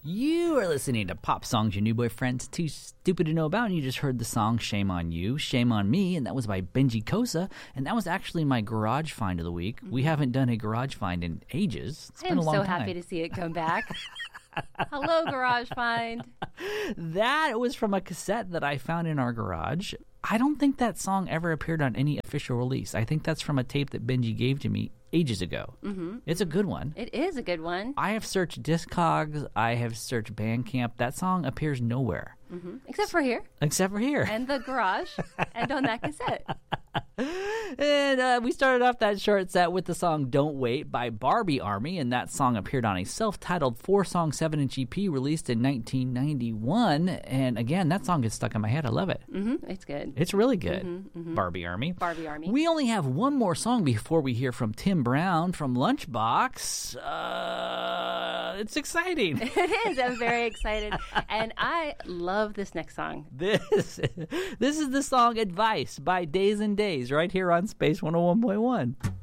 You are listening to Pop Songs Your New Boyfriend's Too Stupid to Know About, and you just heard the song Shame on You, Shame on Me, and that was by Benji Kosa, and that was actually my garage find of the week. Mm-hmm. We haven't done a garage find in ages. It's been a long time. I am so happy to see it come back. Hello, Garage Find. That was from a cassette that I found in our garage. I don't think that song ever appeared on any official release. I think that's from a tape that Benji gave to me ages ago. Mm-hmm. It's a good one. It is a good one. I have searched Discogs. I have searched Bandcamp. That song appears nowhere. Mm-hmm. Except for here. Except for here. And the garage. And on that cassette. And we started off that short set with the song Don't Wait by Barbie Army, and that song appeared on a self-titled 4-song 7-inch EP released in 1991. And again, that song gets stuck in my head. I love it. Mm-hmm. It's good. It's really good. Mm-hmm, mm-hmm. Barbie Army. Barbie Army. We only have one more song before we hear from Tim Brown from Lunchbox. It's exciting. It is. I'm very excited. And I love this next song. This is the song Advice by Days and Days right here on Space 101.1.